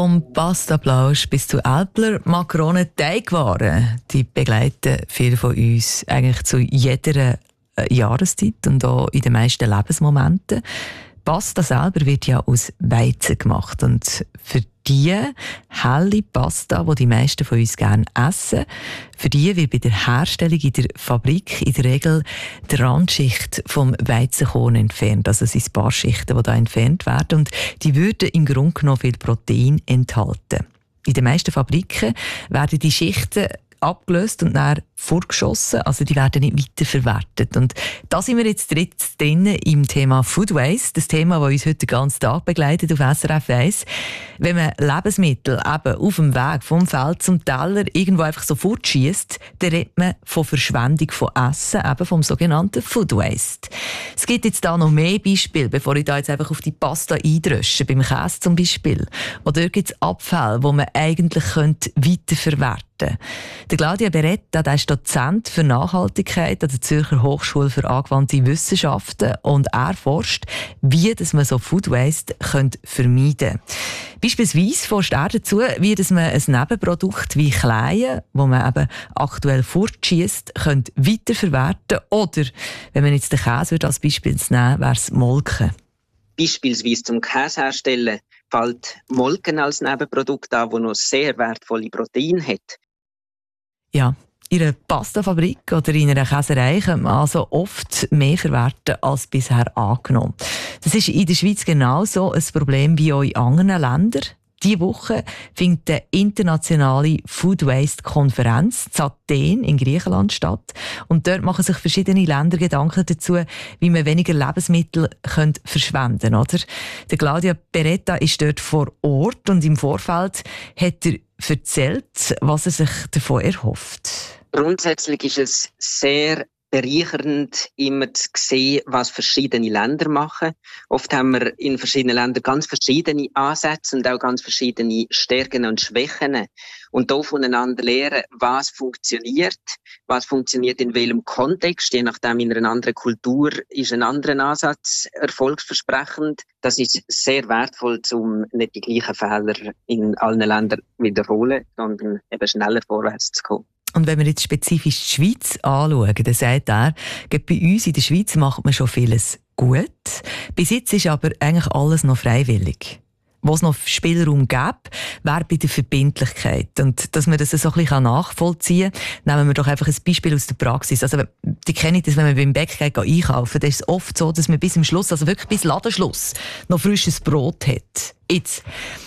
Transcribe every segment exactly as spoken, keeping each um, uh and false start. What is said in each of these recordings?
Vom Pastaplausch bis zu Älpler Makronen Teigwaren, die begleiten viele von uns eigentlich zu jeder Jahreszeit und auch in den meisten Lebensmomenten. Pasta selber wird ja aus Weizen gemacht und für die helle Pasta, die die meisten von uns gerne essen, für die wird bei der Herstellung in der Fabrik in der Regel die Randschicht vom Weizenkorn entfernt. Also es sind ein paar Schichten, die da entfernt werden und die würden im Grunde genommen viel Protein enthalten. In den meisten Fabriken werden die Schichten abgelöst und dann vorgeschossen, also die werden nicht weiterverwertet. Und da sind wir jetzt dritt drin im Thema Food Waste, das Thema, das uns heute den ganzen Tag begleitet auf S R F eins. Wenn man Lebensmittel eben auf dem Weg vom Feld zum Teller irgendwo einfach so fortschiesst, dann redet man von Verschwendung von Essen, eben vom sogenannten Food Waste. Es gibt jetzt da noch mehr Beispiele, bevor ich da jetzt einfach auf die Pasta eindrösche, beim Käse zum Beispiel. Oder dort gibt es Abfälle, die man eigentlich weiterverwerten könnte. Der Claudia Beretta, der ist Dozent für Nachhaltigkeit an der Zürcher Hochschule für angewandte Wissenschaften und er forscht, wie dass man so Food Waste vermeiden könnte. Beispielsweise forscht er dazu, wie dass man ein Nebenprodukt wie Kleien, das man eben aktuell fortschiesst, weiterverwerten könnte. Oder, wenn man jetzt den Käse als Beispiel nehmen, wäre es Molken. Beispielsweise zum Käse herstellen fällt Molken als Nebenprodukt an, das noch sehr wertvolle Proteine hat. Ja, in einer Pastafabrik oder in einer Käserei kann man also oft mehr verwerten als bisher angenommen. Das ist in der Schweiz genauso ein Problem wie auch in anderen Ländern. Diese Woche findet eine internationale Food Waste Konferenz in Athen in Griechenland statt. Und dort machen sich verschiedene Länder Gedanken dazu, wie man weniger Lebensmittel verschwenden könnte. Der Claudia Beretta ist dort vor Ort und im Vorfeld hat er erzählt, was er sich davon erhofft. Grundsätzlich ist es sehr bereichernd, immer zu sehen, was verschiedene Länder machen. Oft haben wir in verschiedenen Ländern ganz verschiedene Ansätze und auch ganz verschiedene Stärken und Schwächen. Und da voneinander lernen, was funktioniert, was funktioniert in welchem Kontext. Je nachdem, in einer anderen Kultur ist ein anderer Ansatz erfolgsversprechend. Das ist sehr wertvoll, um nicht die gleichen Fehler in allen Ländern wiederholen, sondern eben schneller vorwärts zu kommen. Und wenn wir jetzt spezifisch die Schweiz anschauen, dann sagt er, bei uns in der Schweiz macht man schon vieles gut. Bis jetzt ist aber eigentlich alles noch freiwillig. Wo es noch Spielraum gäbe, wäre bei der Verbindlichkeit. Und dass man das so ein bisschen nachvollziehen kann, nehmen wir doch einfach ein Beispiel aus der Praxis. Also, die kennen das, wenn man beim Bäcker geht, einkaufen, dann ist es oft so, dass man bis zum Schluss, also wirklich bis Ladenschluss, noch frisches Brot hat. Jetzt,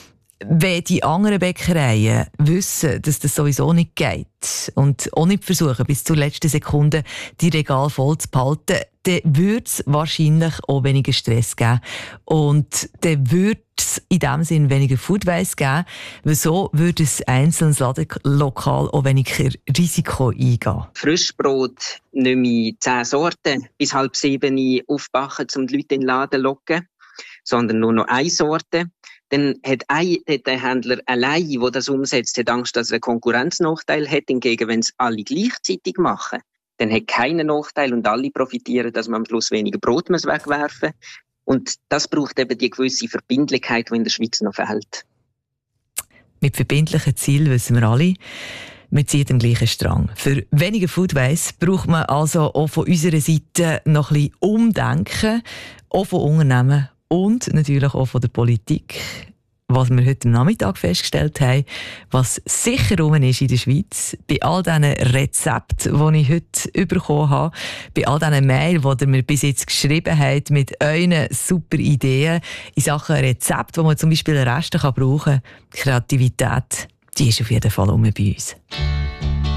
wenn die anderen Bäckereien wissen, dass das sowieso nicht geht und auch nicht versuchen, bis zur letzten Sekunde die Regale voll zu behalten, dann würde es wahrscheinlich auch weniger Stress geben. Und dann würde es in dem Sinn weniger Food Waste geben, weil so würde ein einzelnes Ladenlokal auch weniger Risiko eingehen. Frischbrot nicht mehr zehn Sorten bis halb sieben aufbacken, um die Leute in den Laden zu locken, sondern nur noch eine Sorte. Dann hat, ein, hat der Händler allein, der das umsetzt, hat Angst, dass er einen Konkurrenznachteil hat. Hingegen, wenn es alle gleichzeitig machen, dann hat keinen Nachteil und alle profitieren, dass man am Schluss weniger Brot muss wegwerfen muss. Und das braucht eben die gewisse Verbindlichkeit, die in der Schweiz noch fehlt. Mit verbindlichen Zielen wissen wir alle, wir ziehen am gleichen Strang. Für weniger Food Waste braucht man also auch von unserer Seite noch ein bisschen Umdenken, auch von Unternehmen und natürlich auch von der Politik. Was wir heute am Nachmittag festgestellt haben, was sicher rum ist in der Schweiz, bei all diesen Rezepten, die ich heute bekommen habe, bei all diesen Mails, die ihr mir bis jetzt geschrieben habt, mit euren super Ideen in Sachen Rezept, die man zum Beispiel Reste brauchen kann, Kreativität, die ist auf jeden Fall rum bei uns.